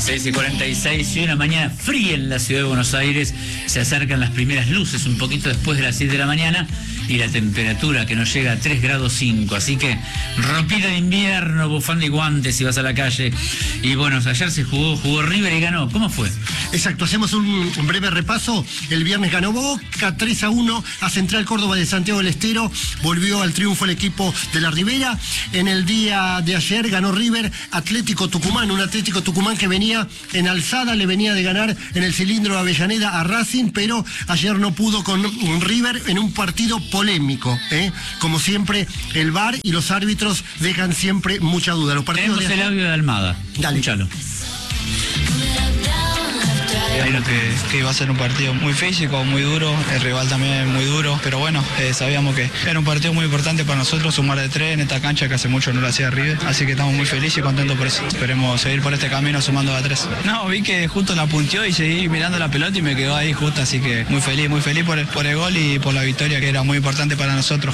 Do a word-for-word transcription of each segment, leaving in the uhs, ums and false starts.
seis y cuarenta y seis y una mañana fría en la ciudad de Buenos Aires. Se acercan las primeras luces un poquito después de las siete de la mañana y la temperatura que nos llega a tres grados cinco. Así que ropita de invierno, bufanda y guantes si vas a la calle. Y bueno, ayer se jugó, jugó River y ganó. ¿Cómo fue? Exacto, hacemos un, un breve repaso. El viernes ganó Boca tres a uno a Central Córdoba de Santiago del Estero. Volvió al triunfo el equipo de la Ribera. En el día de ayer ganó River Atlético Tucumán, un Atlético Tucumán que venía en alzada, le venía de ganar en el cilindro Avellaneda a Racing, pero ayer no pudo con River en un partido polémico, ¿eh? Como siempre, el V A R y los árbitros dejan siempre mucha duda. Los partidos Tenemos de... el audio de Almada. Dale. Escúchalo. Sabíamos que, que iba a ser un partido muy físico, muy duro, el rival también muy duro, pero bueno, eh, sabíamos que era un partido muy importante para nosotros, sumar de tres en esta cancha que hace mucho no lo hacía River, así que estamos muy felices y contentos por eso. Esperemos seguir por este camino sumando a tres. No, vi que justo la punteó y seguí mirando la pelota y me quedó ahí justo, así que muy feliz, muy feliz por el, por el gol y por la victoria que era muy importante para nosotros.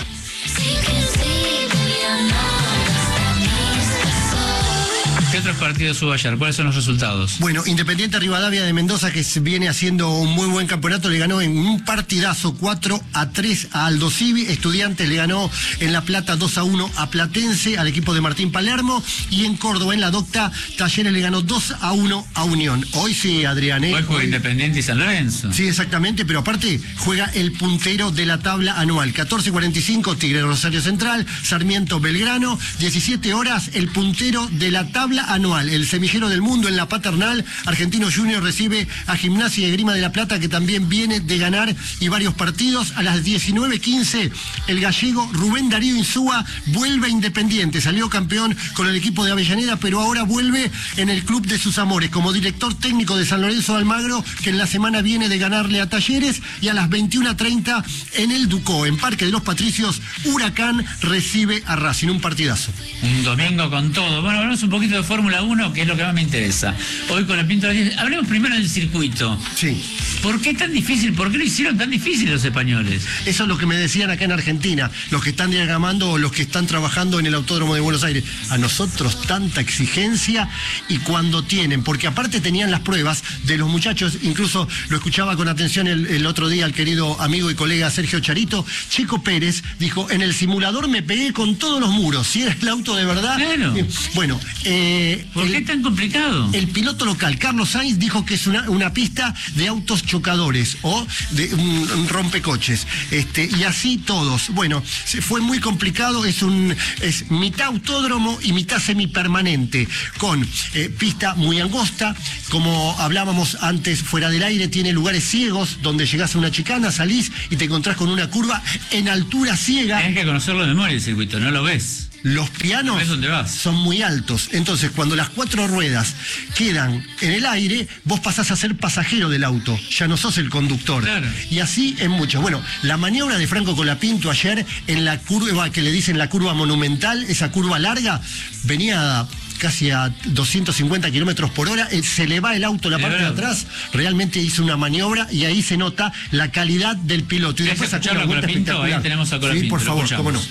¿Qué otros partidos hubo ayer? ¿Cuáles son los resultados? Bueno, Independiente Rivadavia de Mendoza, que viene haciendo un muy buen campeonato, le ganó en un partidazo cuatro a tres a Aldo Civi. Estudiantes le ganó en La Plata dos a uno a Platense, al equipo de Martín Palermo. Y en Córdoba, en la Docta, Talleres le ganó dos a uno a Unión. Hoy sí, Adrián. ¿eh? Hoy juega Independiente y San Lorenzo. Sí, exactamente, pero aparte juega el puntero de la tabla anual. catorce cuarenta y cinco, Tigre Rosario Central, Sarmiento Belgrano. diecisiete horas, el puntero de la tabla anual, el semillero del mundo en la Paternal. Argentino Junior recibe a Gimnasia y Esgrima de la Plata, que también viene de ganar y varios partidos. A las diecinueve quince, el gallego Rubén Darío Insúa vuelve a Independiente. Salió campeón con el equipo de Avellaneda, pero ahora vuelve en el club de sus amores como director técnico de San Lorenzo de Almagro, que en la semana viene de ganarle a Talleres. Y a las veintiuna treinta, en el Ducó, en Parque de los Patricios, Huracán recibe a Racing. Un partidazo. Un domingo con todo. Bueno, hablamos un poquito de Fórmula uno, que es lo que más me interesa. Hoy con la Pinto diez. Hablemos primero del circuito. Sí. ¿Por qué tan difícil? ¿Por qué lo hicieron tan difícil los españoles? Eso es lo que me decían acá en Argentina, los que están diagramando o los que están trabajando en el Autódromo de Buenos Aires. A nosotros tanta exigencia, y cuando tienen, porque aparte tenían las pruebas de los muchachos, incluso lo escuchaba con atención el, el otro día al querido amigo y colega Sergio Charito. Checo Pérez dijo, en el simulador me pegué con todos los muros, si era el auto de verdad. Claro. Bueno, eh, ¿por el, qué es tan complicado? El piloto local, Carlos Sainz, dijo que es una, una pista de autos chocadores o de un, un rompecoches, este, y así todos. Bueno, se fue muy complicado, es un es mitad autódromo y mitad semipermanente, con eh, pista muy angosta, como hablábamos antes fuera del aire, tiene lugares ciegos donde llegás a una chicana, salís y te encontrás con una curva en altura ciega. Tienes que conocerlo de memoria el circuito, no lo ves. Los pianos son muy altos, entonces cuando las cuatro ruedas quedan en el aire, vos pasás a ser pasajero del auto, ya no sos el conductor. Claro. Y así en mucho. Bueno, la maniobra de Franco Colapinto ayer en la curva que le dicen la curva monumental, esa curva larga, venía casi a doscientos cincuenta kilómetros por hora, eh, se le va el auto a la parte de atrás, realmente hizo una maniobra y ahí se nota la calidad del piloto. Y después sacó una vuelta espectacular. Ahí tenemos a Colapinto. Sí, por favor, cómo no.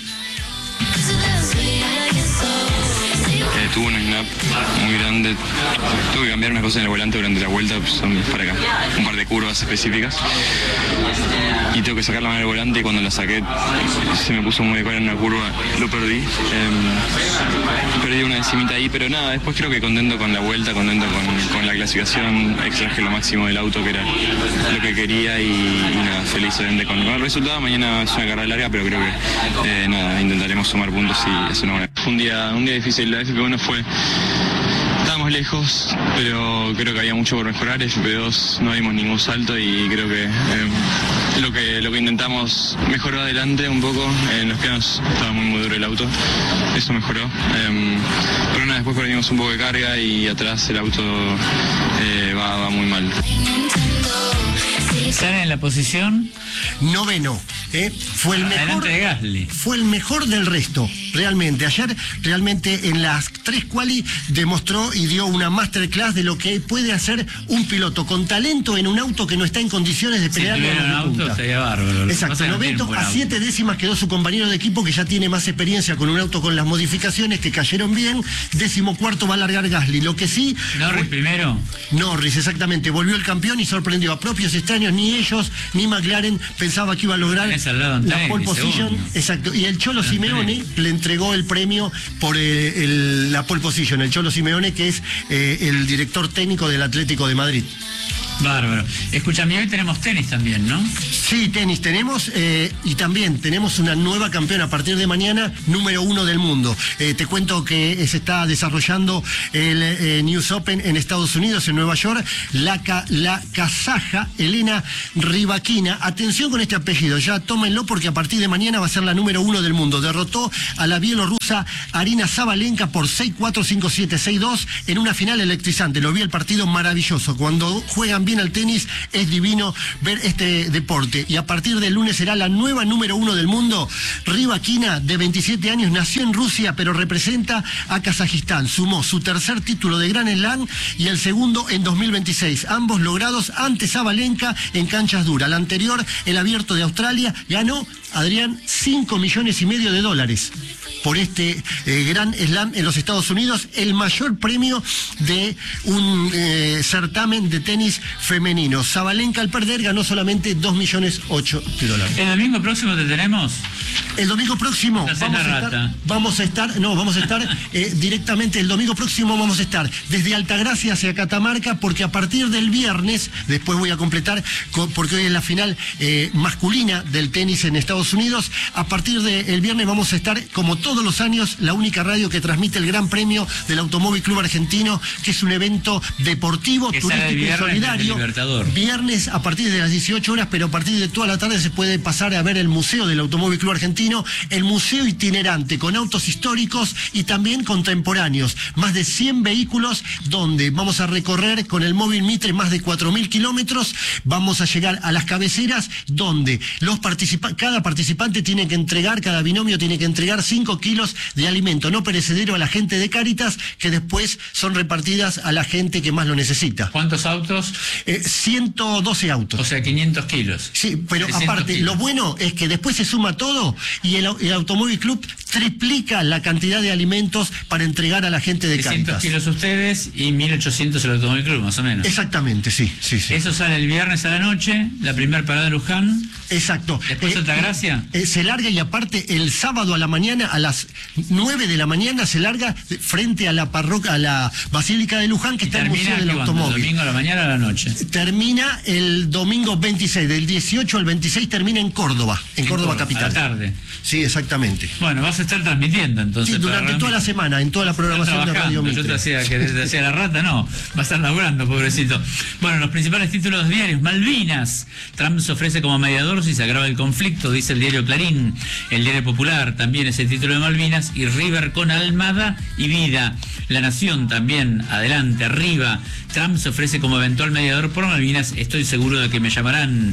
Eh, tuve una snap muy grande, tuve que cambiar unas cosas en el volante durante la vuelta, pues son para acá, un par de curvas específicas, y tengo que sacar la mano del volante, y cuando la saqué se me puso muy de cara en una curva, lo perdí, eh, perdí una decimita ahí, pero nada, después creo que contento con la vuelta, contento con, con la clasificación, extraje lo máximo del auto, que era lo que quería, y, y nada, feliz obviamente con el resultado. Mañana es una carrera larga, pero creo que eh, nada, intentaremos sumar puntos y hacer una buena. Fue un día, un día difícil, la F P uno fue, estábamos lejos, pero creo que había mucho por mejorar. F P dos no dimos ningún salto y creo que eh, lo que lo que intentamos mejoró adelante un poco. En los pianos estaba muy muy duro el auto, eso mejoró, eh, pero nada, después perdimos un poco de carga y atrás el auto eh, va, va muy mal. ¿Están en la posición? Noveno. ¿eh? Fue el mejor. De Gasly. Fue el mejor del resto, realmente. Ayer, realmente, en las tres quali demostró y dio una masterclass de lo que puede hacer un piloto con talento en un auto que no está en condiciones de pelear. Si tuviera un auto, sería bárbaro. Exacto, noveno a siete décimas quedó su compañero de equipo que ya tiene más experiencia con un auto con las modificaciones que cayeron bien. Décimo cuarto va a largar Gasly. Lo que sí. Norris fue, primero. Norris, exactamente. Volvió el campeón y sorprendió a propios extraños. Ni ellos, ni McLaren pensaba que iba a lograr la pole position. Exacto. Y el Cholo Simeone le entregó el premio por eh, el, la pole position. El Cholo Simeone, que es eh, el director técnico del Atlético de Madrid. Bárbaro. Escúchame, hoy tenemos tenis también, ¿no? Sí, tenis tenemos eh, y también tenemos una nueva campeona a partir de mañana, número uno del mundo. Eh, te cuento que se está desarrollando el eh, News Open en Estados Unidos, en Nueva York. La, la kazaja Elena Rybakina. Atención con este apellido, ya tómenlo porque a partir de mañana va a ser la número uno del mundo. Derrotó a la bielorrusa Arina Sabalenka por seis cuatro, cinco siete, seis dos en una final electrizante. Lo vi el partido maravilloso. Cuando juegan bien al tenis, es divino ver este deporte. Y a partir del lunes será la nueva número uno del mundo. Rybakina, de veintisiete años, nació en Rusia, pero representa a Kazajistán. Sumó su tercer título de Grand Slam y el segundo en dos mil veintiséis. Ambos logrados ante Sabalenka en canchas duras. La anterior, el Abierto de Australia, ganó, Adrián, cinco millones y medio de dólares por este eh, Grand Slam en los Estados Unidos, el mayor premio de un eh, certamen de tenis femenino. Sabalenka, al perder, ganó solamente dos millones ocho de dólares. El domingo próximo te tenemos. El domingo próximo vamos a, estar, vamos a estar, no, vamos a estar eh, directamente, el domingo próximo vamos a estar desde Altagracia hacia Catamarca, porque a partir del viernes, después voy a completar, porque hoy es la final eh, masculina del tenis en Estados Unidos, a partir del viernes vamos a estar, como todos los años, la única radio que transmite el Gran Premio del Automóvil Club Argentino, que es un evento deportivo, que turístico y solidario. Viernes a partir de las dieciocho horas, pero a partir de toda la tarde se puede pasar a ver el Museo del Automóvil Club Argentino, el museo itinerante con autos históricos y también contemporáneos. Más de cien vehículos donde vamos a recorrer con el móvil Mitre más de cuatro mil kilómetros. Vamos a llegar a las cabeceras donde los participa- cada participante tiene que entregar, cada binomio tiene que entregar cinco kilos de alimento no perecedero a la gente de Cáritas, que después son repartidas a la gente que más lo necesita. ¿Cuántos autos? Eh, ciento doce autos. O sea, quinientos kilos. Sí, pero aparte, kilos. Lo bueno es que después se suma todo y el, el Automóvil Club triplica la cantidad de alimentos para entregar a la gente de Cáritas. trescientos kilos ustedes y mil ochocientos el Automóvil Club, más o menos. Exactamente, sí, sí, sí. Eso sale el viernes a la noche, la primera parada de Luján. Exacto. Después eh, Altagracia. Eh, se larga y aparte el sábado a la mañana, a las nueve de la mañana, se larga frente a la parroquia, a la Basílica de Luján, que y está el Museo del Automóvil. ¿El domingo a la mañana o a la noche? Termina el domingo veintiséis, del dieciocho al veintiséis termina en Córdoba, en, en Córdoba, Córdoba capital. A la tarde. Sí, exactamente. Bueno, vas a estar transmitiendo entonces. Sí, durante toda la semana, en toda la programación de Radio Mitre. Yo te hacía que te hacía la rata, no, va a estar laburando, pobrecito. Bueno, los principales títulos diarios. Malvinas. Trump se ofrece como mediador si se agrava el conflicto, dice el diario Clarín. El diario Popular también es el título de Malvinas. Y River con Almada y Vida. La Nación también, adelante, arriba. Trump se ofrece como eventual mediador por Malvinas, estoy seguro de que me llamarán.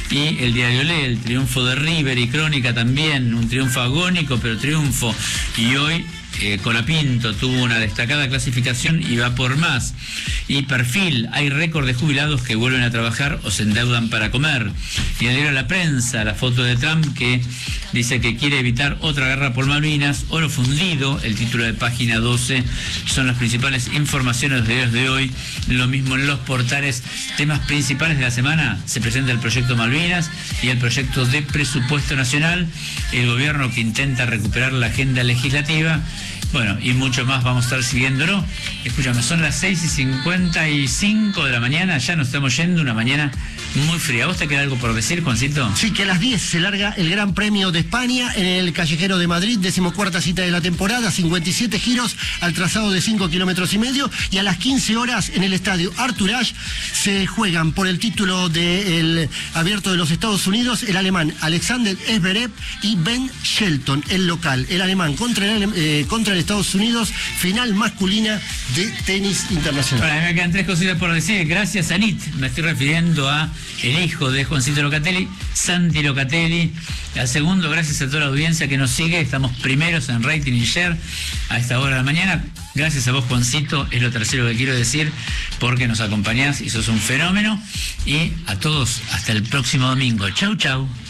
Y el diario Lee, el triunfo de River y Crónica también, un triunfo agónico, pero triunfo. Y hoy eh, Colapinto tuvo una destacada clasificación y va por más. Y Perfil, hay récord de jubilados que vuelven a trabajar o se endeudan para comer. Y el diario La Prensa, la foto de Trump que dice que quiere evitar otra guerra por Malvinas. Oro fundido, el título de página doce, son las principales informaciones de los de hoy. Lo mismo en los portales. Temas principales de la semana: se presenta el proyecto Malvinas y el proyecto de presupuesto nacional, el gobierno que intenta recuperar la agenda legislativa. Bueno, y mucho más vamos a estar siguiéndolo. Escúchame, son las seis y cincuenta y cinco de la mañana, ya nos estamos yendo, una mañana muy fría. ¿Vos te queda algo por decir, Juancito? Sí, que a las diez se larga el Gran Premio de España en el Callejero de Madrid, decimocuarta cita de la temporada, cincuenta y siete giros al trazado de cinco kilómetros y medio, y a las quince horas en el estadio Arthur Ashe se juegan por el título del Abierto de los Estados Unidos el alemán Alexander Zverev y Ben Shelton, el local. El alemán contra el, eh, contra el Estados Unidos, final masculina de tenis internacional. Bueno, me quedan tres cositas por decir. Gracias, Anit. Me estoy refiriendo a el hijo de Juancito Locatelli, Santi Locatelli. Al segundo, gracias a toda la audiencia que nos sigue. Estamos primeros en rating y share a esta hora de la mañana. Gracias a vos, Juancito, es lo tercero que quiero decir, porque nos acompañás y sos un fenómeno. Y a todos, hasta el próximo domingo. Chau, chau.